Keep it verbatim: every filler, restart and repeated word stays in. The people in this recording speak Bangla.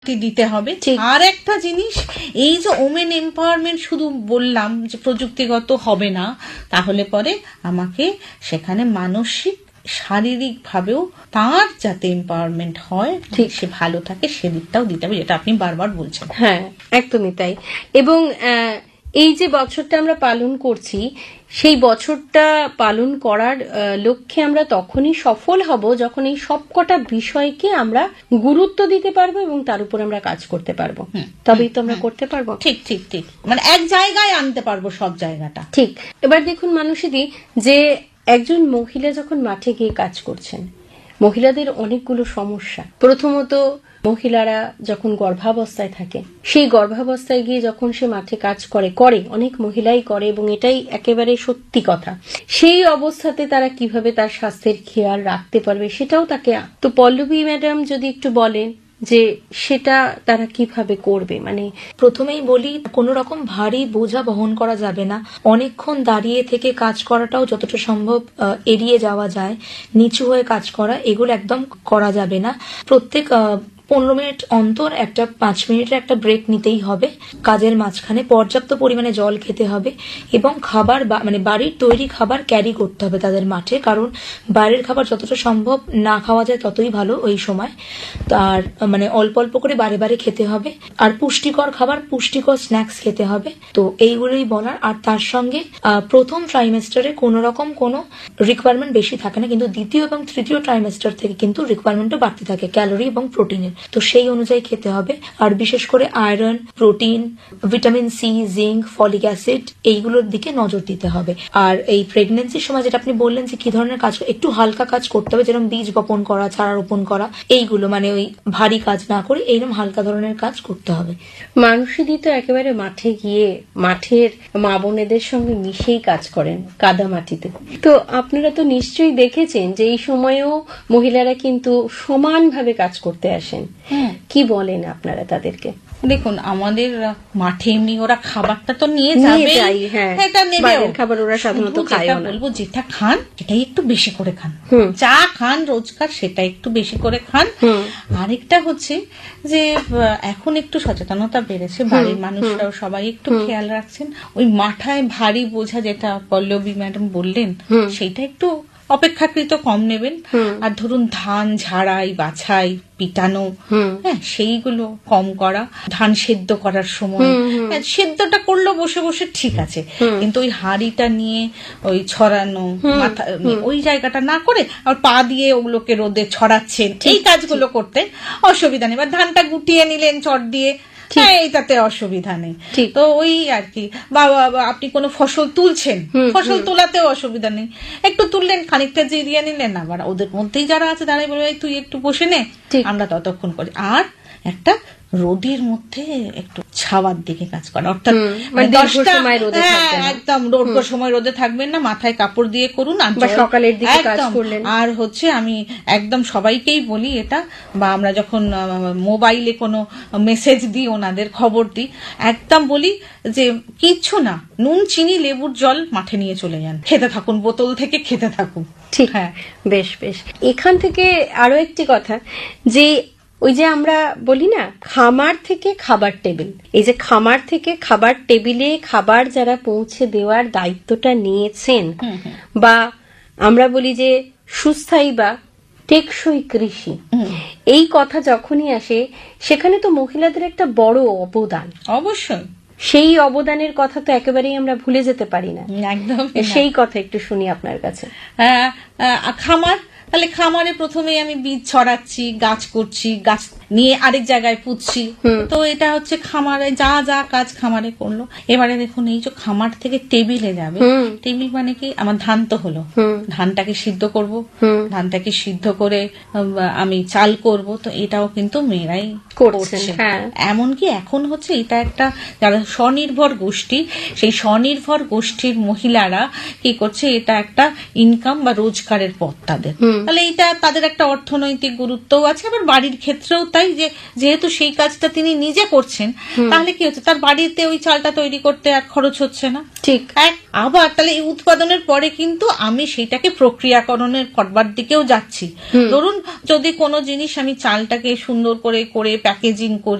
দিতে হবে। আর একটা জিনিস, এই যে ওমেন এম্পাওয়ারমেন্ট শুধু বললাম যে প্রযুক্তিগত হবে না, তাহলে পরে আমাকে সেখানে মানসিক শারীরিক ভাবেও তার যাতে এম্পাওয়ারমেন্ট হয়, ঠিক সে ভালো থাকে, সেদিকটাও দিতে হবে, যেটা আপনি বারবার বলছেন। হ্যাঁ, একদমই তাই। এবং এই যে বছরটা আমরা পালন করছি, সেই বছরটা পালন করার লক্ষ্যে আমরা তখনই সফল হব যখন এই সবকটা বিষয়কে আমরা গুরুত্ব দিতে পারবো এবং তার উপর আমরা কাজ করতে পারবো, তবেই তো আমরা করতে পারবো। ঠিক ঠিক ঠিক মানে এক জায়গায় আনতে পারবো সব জায়গাটা। ঠিক। এবার দেখুন মানুষদি, যে একজন মহিলা যখন মাঠে গিয়ে কাজ করছেন, মহিলাদের অনেকগুলো সমস্যা। প্রথমত, মহিলারা যখন গর্ভাবস্থায় থাকে, সেই গর্ভাবস্থায় গিয়ে যখন সে মাঠে কাজ করে করে অনেক মহিলাই করে, এবং এটাই একেবারে সত্যি কথা, সেই অবস্থাতে তারা কিভাবে তার স্বাস্থ্যের খেয়াল রাখতে পারবে সেটাও তাকে। তো পল্লবী ম্যাডাম যদি একটু বলেন যে সেটা তারা কিভাবে করবে। মানে প্রথমেই বলি, কোনো রকম ভারী বোঝা বহন করা যাবে না, অনেকক্ষণ দাঁড়িয়ে থেকে কাজ করাটাও যতটা সম্ভব এড়িয়ে যাওয়া যায়, নিচু হয়ে কাজ করা এগুলো একদম করা যাবে না। প্রত্যেক পনেরো মিনিট অন্তর একটা পাঁচ মিনিটের একটা ব্রেক নিতেই হবে। কাজের মাঝখানে পর্যাপ্ত পরিমাণে জল খেতে হবে এবং খাবার মানে বাড়ির তৈরি খাবার ক্যারি করতে হবে তাদের মাঠে, কারণ বাইরের খাবার যতটা সম্ভব না খাওয়া যায় ততই ভালো ওই সময়। আর মানে অল্প অল্প করে বারে বারে খেতে হবে, আর পুষ্টিকর খাবার, পুষ্টিকর স্ন্যাক্স খেতে হবে। তো এইগুলোই বলার। আর তার সঙ্গে প্রথম ট্রাইমেস্টারে কোনো রকম কোনো রিকোয়ারমেন্ট বেশি থাকে না, কিন্তু দ্বিতীয় এবং তৃতীয় ট্রাইমেস্টার থেকে কিন্তু রিকোয়ারমেন্টও বাড়তে থাকে ক্যালোরি এবং প্রোটিনের। তো সেই অনুযায়ী খেতে হবে। আর বিশেষ করে iron, protein, vitamin C, zinc, folic acid এইগুলোর দিকে নজর দিতে হবে। আর এই প্রেগনেন্সির সময় যেটা আপনি বললেন যে কি ধরনের কাজ, একটু হালকা কাজ করতে হবে, যেরকম বীজ বপন করা, চারা রোপণ করা, এইগুলো মানে ওই ভারী কাজ না করে এইরকম হালকা ধরনের কাজ করতে হবে। মানুষই তো একেবারে মাঠে গিয়ে মাঠের মা বোনেদের সঙ্গে মিশেই কাজ করেন কাদা মাটিতে। তো আপনারা তো নিশ্চয়ই দেখেছেন যে এই সময়েও মহিলারা কিন্তু সমানভাবে কাজ করতে আসেন। কি বলেন আপনারা তাদেরকে? দেখুন, আমাদের মাঠে এমনি ওরা খাবারটা তো নিয়ে যাবে, এটা নেবে, খাবার ওরা সাধারণত খায় না। বলবো যেটা খান সেটাই একটু বেশি করে খান, যা খান রোজকার সেটা একটু বেশি করে খান। আরেকটা হচ্ছে যে এখন একটু সচেতনতা বেড়েছে, বাড়ির মানুষরাও সবাই একটু খেয়াল রাখছেন। ওই মাথায় ভারী বোঝা যেটা পল্লবী ম্যাডাম বললেন, সেইটা একটু অপেক্ষাকৃত কম নেবেন। আর ধরুন ধান ঝাড়াই, বাছাই, পিটানো, হ্যাঁ সেইগুলো কম করা। ধান সেদ্ধ করার সময় সেদ্ধটা করলো বসে বসে ঠিক আছে, কিন্তু ওই হাঁড়িটা নিয়ে ওই ছড়ানো, মাথা ওই জায়গাটা না করে আর পা দিয়ে ওগুলোকে রোদে ছড়াচ্ছেন, এই কাজগুলো করতে অসুবিধা নেই। বা ধানটা গুটিয়ে নিলেন চট দিয়ে, হ্যাঁ এইটাতে অসুবিধা নেই। তো ওই আর কি, বা আপনি কোনো ফসল তুলছেন, ফসল তোলাতেও অসুবিধা নেই, একটু তুললেন, খানিকটা জিরিয়ে নিলেন, আবার ওদের মধ্যেই যারা আছে তারাই বলবে তুই একটু বসে নে, আমরা ততক্ষণ করি। আর একটা রোদের মধ্যে একটু ছাওয়ার দিকে কাজ করা, অর্থাৎ একদম দীর্ঘ সময় রোদে থাকবেন না, মাথায় কাপড় দিয়ে করুন। সকালের দিকে কাজ করলেন। আর হচ্ছে আমি একদম সবাইকেই বলি এটা, বা আমরা যখন মোবাইলে কোনো মেসেজ দিই, ওনাদের খবর দিই, একদম বলি যে কিচ্ছু না, নুন, চিনি, লেবুর জল মাঠে নিয়ে চলে যান, খেতে থাকুন, বোতল থেকে খেতে থাকুন। ঠিক, হ্যাঁ, বেশ বেশ। এখান থেকে আরো একটি কথা, যে ওই যে আমরা বলি না খামার থেকে খাবার টেবিল, এই যে খামার থেকে খাবার টেবিলে খাবার যারা পৌঁছে দেওয়ার দায়িত্বটা নিয়েছেন, বা আমরা বলি যে সুস্থায়ী বা টেকসই কৃষি, এই কথা যখনই আসে সেখানে তো মহিলাদের একটা বড় অবদান। অবশ্যই সেই অবদানের কথা তো একেবারেই আমরা ভুলে যেতে পারি না। একদম সেই কথা একটু শুনি আপনার কাছে। খামার, তাহলে খামারে প্রথমে আমি বীজ ছড়াচ্ছি, গাছ করছি, গাছ নিয়ে আরেক জায়গায় পুঁতছি, তো এটা হচ্ছে খামারে যা যা কাজ খামারে করলো। এবারে দেখুন, এই যে খামার থেকে টেবিলে যাবে, টেবিল মানে কি, আমার ধান তো হলো, ধানটাকে সিদ্ধ করব, ধানটাকে সিদ্ধ করে আমি চাল করব, তো এটাও কিন্তু মেয়েরাই করছে। এমনকি এখন হচ্ছে এটা একটা, যারা স্বনির্ভর গোষ্ঠী, সেই স্বনির্ভর গোষ্ঠীর মহিলারা কি করছে, এটা একটা ইনকাম বা রোজগারের পথ তাদের। তাহলে এটা তাদের একটা অর্থনৈতিক গুরুত্বও আছে, আবার বাড়ির ক্ষেত্রেও তাই, একটাই যে যেহেতু সেই কাজটা তিনি নিজে করছেন, তাহলে কি হচ্ছে, তার বাড়িতে ওই চালটা তৈরি করতে আর খরচ হচ্ছে না। ঠিক। এক আবার তাহলে এই উৎপাদনের পরে কিন্তু আমি সেইটাকে প্রক্রিয়াকরণের করবার দিকেও যাচ্ছি। ধরুন যদি কোনো জিনিস আমি চালটাকে সুন্দর করে করে প্যাকেজিং করি,